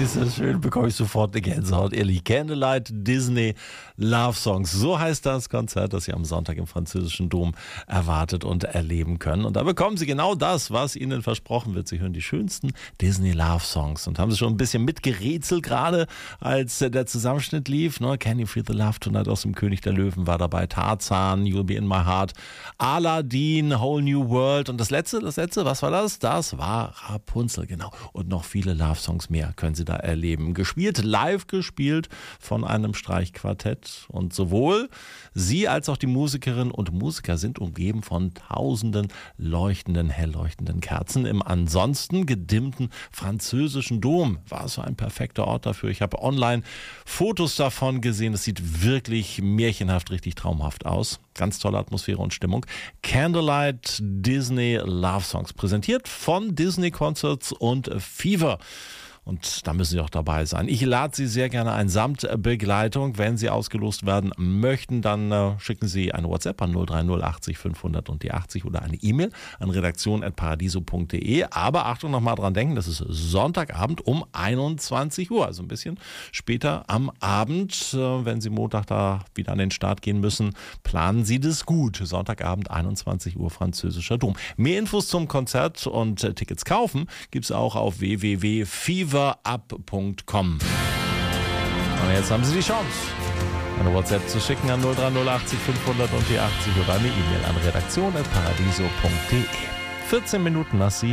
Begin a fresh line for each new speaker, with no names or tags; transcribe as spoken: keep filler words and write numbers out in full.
Ist das schön, bekomme ich sofort eine Gänsehaut. Ehrlich, Candlelight Disney Love Songs. So heißt das Konzert, das Sie am Sonntag im französischen Dom erwartet und erleben können. Und da bekommen Sie genau das, was Ihnen versprochen wird. Sie hören die schönsten Disney Love Songs. Und haben Sie schon ein bisschen mitgerätselt, gerade als der Zusammenschnitt lief. Ne? Can You Feel the Love Tonight aus dem König der Löwen war dabei. Tarzan, You'll Be in My Heart. Aladdin, Whole New World. Und das letzte, das letzte, was war das? Das war Rapunzel, genau. Und noch viele Love Songs mehr können Sie da erleben. Gespielt, live gespielt von einem Streichquartett. Und sowohl Sie als auch die Musikerinnen und Musiker sind umgeben von tausenden leuchtenden, hell leuchtenden Kerzen im ansonsten gedimmten französischen Dom. War so ein perfekter Ort dafür. Ich habe online Fotos davon gesehen. Es sieht wirklich märchenhaft, richtig traumhaft aus. Ganz tolle Atmosphäre und Stimmung. Candlelight Disney Love Songs, präsentiert von Disney Concerts und Fever. Und da müssen Sie auch dabei sein. Ich lade Sie sehr gerne ein, samt Begleitung. Wenn Sie ausgelost werden möchten, dann äh, schicken Sie eine WhatsApp an null drei null achtzig fünfhundert und die achtzig oder eine E-Mail an redaktion at paradiso punkt de. Aber Achtung, nochmal dran denken, das ist Sonntagabend um einundzwanzig Uhr, also ein bisschen später am Abend. Äh, wenn Sie Montag da wieder an den Start gehen müssen, planen Sie das gut. Sonntagabend einundzwanzig Uhr, französischer Dom. Mehr Infos zum Konzert und äh, Tickets kaufen gibt es auch auf w w w punkt fever up punkt com. Und jetzt haben Sie die Chance, eine WhatsApp zu schicken an null drei null achtzig fünfhundert und die achtzig oder eine E-Mail an redaktion at paradiso punkt de. vierzehn Minuten nach sieben.